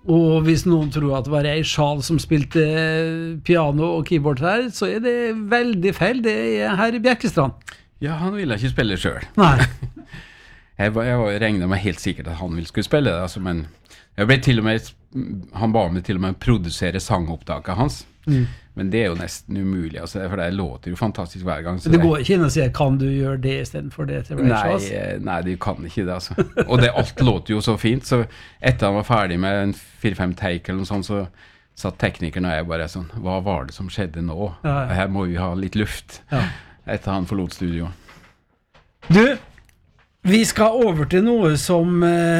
Og hvis noen tror at det var Ray Charles som spilte piano og keyboard her, så det veldig feil. Det her I Bjerkestrand. Ja, han ville ikke spille selv. Nei. Jeg regnet meg helt sikkert at han ville skulle spille det, altså, men jeg ble til og med, han ba meg til og med produsere sangopptaket hans. Men det jo nesten umulig, altså, for det låter jo fantastisk hver gang. Så det går ikke inn å si, kan du gjøre det I stedet for det til Ray Charles? Nei, de kan ikke det, altså. Og alt låter jo så fint, så etter han var ferdig med en 4-5 take eller noe sånt, så satt teknikeren og jeg bare sånn, hva var det som skjedde nå? Ja. Her må vi ha litt luft etter han forlot studio. Du, vi skal over til noe som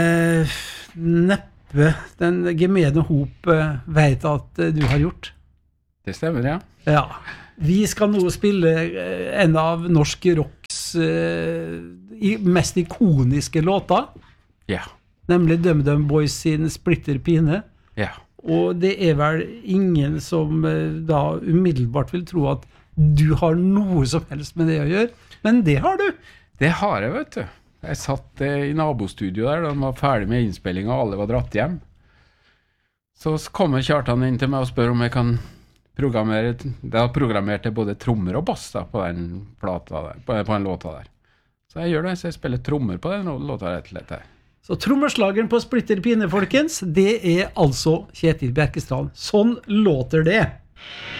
neppe den gemene hop vet at du har gjort. Det stemmer, ja. Ja. Vi skal nå spille en av norsk rocks mest ikoniske låter. Ja. Nemlig DumDum Boys sin Splitter Pine. Ja. Og det vel ingen som da umiddelbart vil tro at du har noe som helst med det å gjøre. Men det har du. Det har jeg, vet du. Jeg satt I nabostudio der, da de var ferdig med innspillingen, og alle var dratt hjem. Så kommer Kjartan inn til meg og spør om jeg kan programmere. Da programmerte jeg både trommer og bass da, på den plata der, på en låta der. Så jeg gjør det, så jeg spiller trommer på den låta rett og slett der. Så trommerslageren på Splitter Pine, folkens, det altså Kjetil Bjerkestrand. Sånn låter det.